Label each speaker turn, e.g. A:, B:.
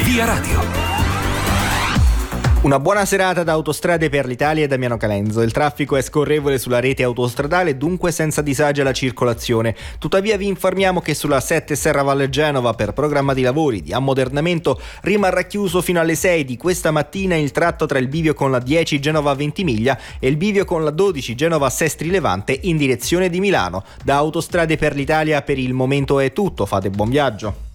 A: Via Radio.
B: Una buona serata da Autostrade per l'Italia e Damiano Calenzo. Il traffico è scorrevole sulla rete autostradale, dunque senza disagi alla circolazione. Tuttavia vi informiamo che sulla 7 Serravalle Genova, per programma di lavori di ammodernamento, rimarrà chiuso fino alle 6 di questa mattina il tratto tra il bivio con la 10 Genova Ventimiglia e il bivio con la 12 Genova Sestri Levante in direzione di Milano. Da Autostrade per l'Italia per il momento è tutto, fate buon viaggio.